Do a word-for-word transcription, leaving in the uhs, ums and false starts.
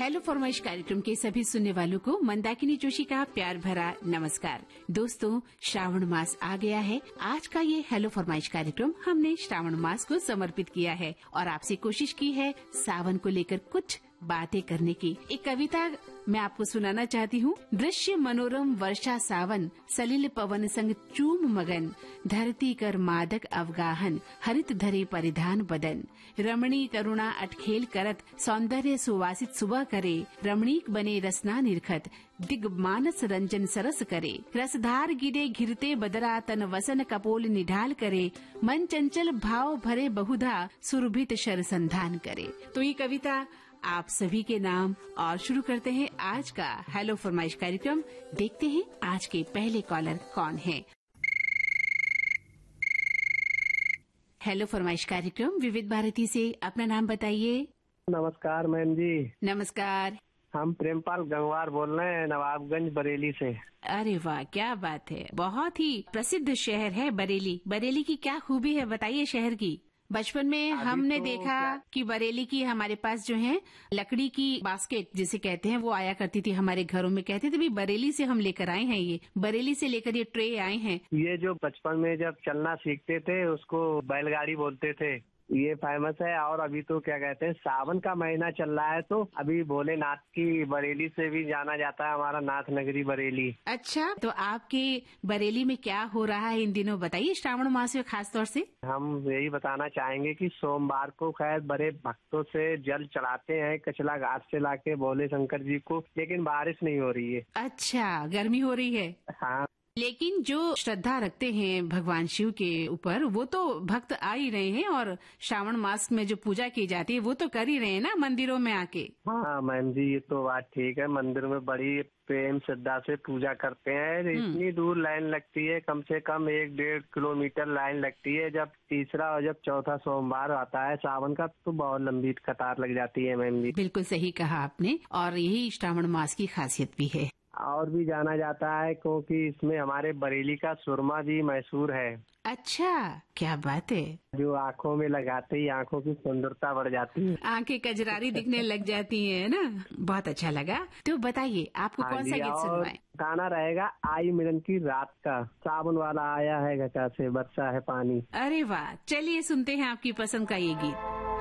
Hello फरमाइश कार्यक्रम के सभी सुनने वालों को मंदाकिनी जोशी का प्यार भरा नमस्कार। दोस्तों, श्रावण मास आ गया है। आज का ये हेलो फरमाइश कार्यक्रम हमने श्रावण मास को समर्पित किया है और आपसे कोशिश की है सावन को लेकर कुछ बातें करने की। एक कविता मैं आपको सुनाना चाहती हूँ। दृश्य मनोरम वर्षा सावन, सलिल पवन संग चूम मगन, धरती कर मादक अवगाहन, हरित धरे परिधान बदन, रमणी करुणा अटखेल करत, सौंदर्य सुवासित सुबह करे, रमणीक बने रसना निरखत, दिग मानस रंजन सरस करे, रसधार गिरे घिरते बदरा, तन वसन कपोल निढाल करे, मन चंचल भाव भरे बहुधा, सुरभित शर संधान करे। तो ये कविता आप सभी के नाम और शुरू करते हैं आज का हेलो फरमाइश कार्यक्रम। देखते हैं आज के पहले कॉलर कौन है। हेलो फरमाइश कार्यक्रम विविध भारती से, अपना नाम बताइए। नमस्कार मैम जी। नमस्कार। हम प्रेमपाल गंगवार बोल रहे हैं, नवाबगंज बरेली से। अरे वाह, क्या बात है। बहुत ही प्रसिद्ध शहर है बरेली। बरेली की क्या खूबी है, बताइए शहर की। बचपन में हमने तो देखा कि बरेली की हमारे पास जो है लकड़ी की बास्केट जिसे कहते हैं वो आया करती थी हमारे घरों में। कहते थे भी बरेली से हम लेकर आए हैं, ये बरेली से लेकर ये ट्रे आए हैं। ये जो बचपन में जब चलना सीखते थे उसको बैलगाड़ी बोलते थे, ये फेमस है। और अभी तो क्या कहते हैं, सावन का महीना चल रहा है तो अभी भोलेनाथ की बरेली से भी जाना जाता है हमारा नाथ नगरी बरेली। अच्छा, तो आपके बरेली में क्या हो रहा है इन दिनों, बताइए श्रावण मास में खास तौर से। हम यही बताना चाहेंगे कि सोमवार को खैर बड़े भक्तों से जल चढ़ाते हैं कचला घाट से लाके भोले शंकर जी को, लेकिन बारिश नहीं हो रही है। अच्छा, गर्मी हो रही है। हाँ, लेकिन जो श्रद्धा रखते हैं भगवान शिव के ऊपर वो तो भक्त आ ही रहे हैं और श्रावण मास में जो पूजा की जाती है वो तो कर ही रहे हैं ना मंदिरों में आके। हाँ मैम जी, ये तो बात ठीक है। मंदिर में बड़ी प्रेम श्रद्धा से पूजा करते हैं। इतनी दूर लाइन लगती है, कम से कम एक डेढ़ किलोमीटर लाइन लगती है। जब तीसरा और जब चौथा सोमवार आता है सावन का तो बहुत लंबी कतार लग जाती है मैम जी। बिल्कुल सही कहा आपने, और यही श्रावण मास की खासियत भी है। और भी जाना जाता है क्योंकि इसमें हमारे बरेली का सुरमा भी मशहूर है। अच्छा, क्या बात है। जो आँखों में लगाते ही आँखों की सुंदरता बढ़ जाती है, आंखें कजरारी दिखने लग जाती है ना। बहुत अच्छा लगा। तो बताइए आपको कौन सा गीत सुनवाएं? गाना रहेगा आई मिलन की रात का, सावन वाला आया है घटा से बरसा है पानी। अरे वाह, चलिए सुनते हैं आपकी पसंद का ये गीत।